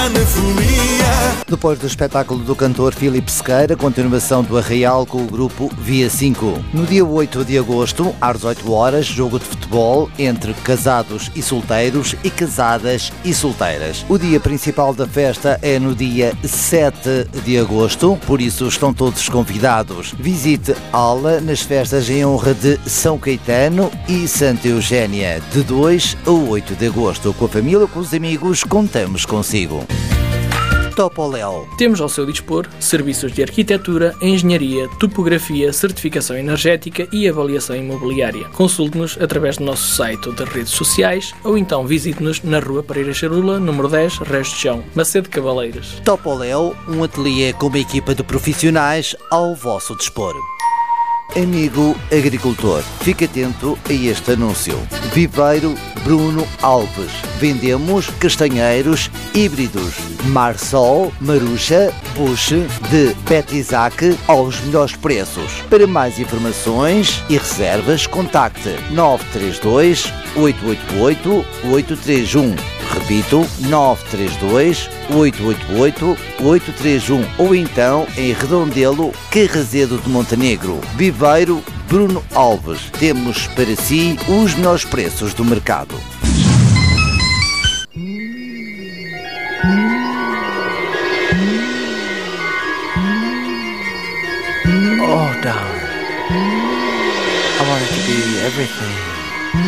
na folia. Depois do espetáculo do cantor Filipe Sequeira, continuação do Arraial com o grupo Via 5. No dia 8 de agosto, às 18 horas, jogo de futebol entre casados e solteiros e casadas e solteiras. O dia principal da festa é no dia 7 de agosto, por isso estão todos convidados. Visite Ala nas festas em honra de São Caetano e Santa Eugénia, de 2 a 8 de agosto. Com a família, com os amigos, contamos consigo. Topoléu. Temos ao seu dispor serviços de arquitetura, engenharia, topografia, certificação energética e avaliação imobiliária. Consulte-nos através do nosso site ou das redes sociais ou então visite-nos na Rua Pereira Charula, número 10, Resto de Chão, Macedo Cavaleiros. Topoléu, um ateliê com uma equipa de profissionais ao vosso dispor. Amigo agricultor, fique atento a este anúncio. Viveiro Bruno Alves. Vendemos castanheiros híbridos Marsol, Marucha, Bush, de Petizac aos melhores preços. Para mais informações e reservas, contacte 932 888 831. Repito, 932 888 831 ou então em Redondelo, Carrazedo de Montenegro. Viveiro Bruno Alves. Temos para si os melhores preços do mercado. Oh, darling, I want it to be everything.